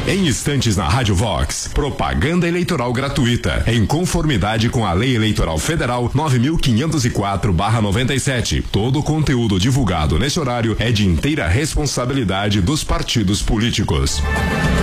Em instantes na Rádio Vox, propaganda eleitoral gratuita, em conformidade com a Lei Eleitoral Federal 9.504/97. Todo o conteúdo divulgado nesse horário é de inteira responsabilidade dos partidos políticos.